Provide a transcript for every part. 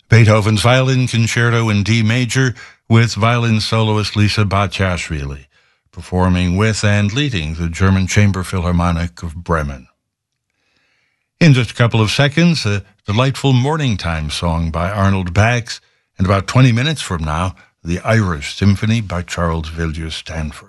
Beethoven's Violin Concerto in D major with violin soloist Lisa Batiashvili, performing with and leading the German Chamber Philharmonic of Bremen. In just a couple of seconds, a delightful morning time song by Arnold Bax, and about 20 minutes from now, the Irish Symphony by Charles Villiers Stanford.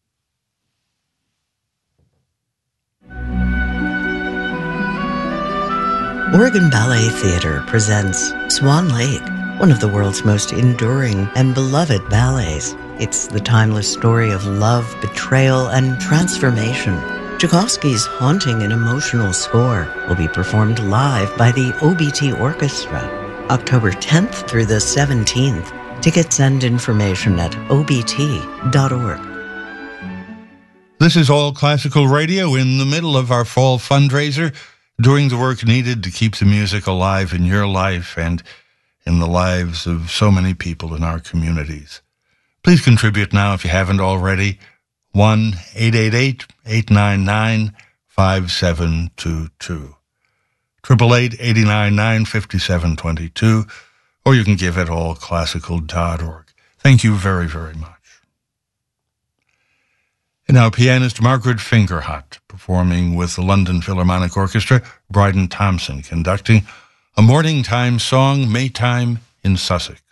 Oregon Ballet Theatre presents Swan Lake, one of the world's most enduring and beloved ballets. It's the timeless story of love, betrayal, and transformation. Tchaikovsky's haunting and emotional score will be performed live by the OBT Orchestra, October 10th through the 17th. Tickets and information at obt.org. This is All Classical Radio in the middle of our fall fundraiser, doing the work needed to keep the music alive in your life and in the lives of so many people in our communities. Please contribute now if you haven't already. 1-888-899-5722. 888-899-5722, or you can give at allclassical.org. Thank you very, very much. And now pianist Margaret Fingerhut, performing with the London Philharmonic Orchestra, Bryden Thompson conducting a morning time song, Maytime in Sussex.